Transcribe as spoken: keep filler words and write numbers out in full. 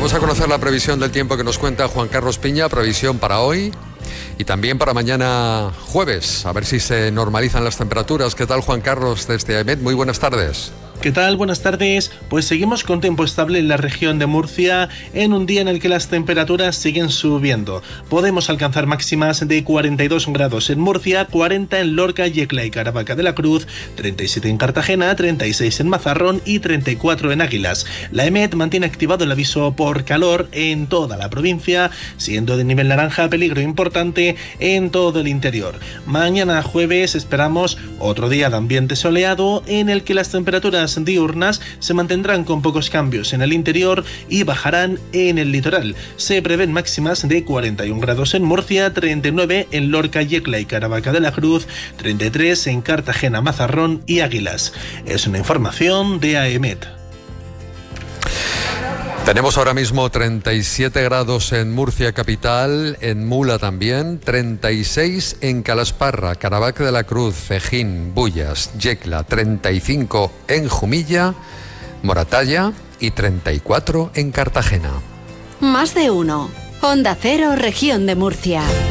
Vamos a conocer la previsión del tiempo que nos cuenta Juan Carlos Piña, previsión para hoy y también para mañana jueves, a ver si se normalizan las temperaturas. ¿Qué tal, Juan Carlos, desde AEMET? Muy buenas tardes. ¿Qué tal? Buenas tardes. Pues seguimos con tiempo estable en la región de Murcia en un día en el que las temperaturas siguen subiendo. Podemos alcanzar máximas de cuarenta y dos grados en Murcia, cuarenta en Lorca, Yecla y Caravaca de la Cruz, treinta y siete en Cartagena, treinta y seis en Mazarrón y treinta y cuatro en Águilas. La EMET mantiene activado el aviso por calor en toda la provincia, siendo de nivel naranja peligro importante en todo el interior. Mañana jueves esperamos otro día de ambiente soleado en el que las temperaturas diurnas se mantendrán con pocos cambios en el interior y bajarán en el litoral. Se prevén máximas de cuarenta y un grados en Murcia, treinta y nueve en Lorca, Yecla y Caravaca de la Cruz, treinta y tres en Cartagena, Mazarrón y Águilas. Es una información de AEMET. Tenemos ahora mismo treinta y siete grados en Murcia capital, en Mula también, treinta y seis en Calasparra, Caravaca de la Cruz, Fejín, Bullas, Yecla, treinta y cinco en Jumilla, Moratalla y treinta y cuatro en Cartagena. Más de uno. Onda Cero, región de Murcia.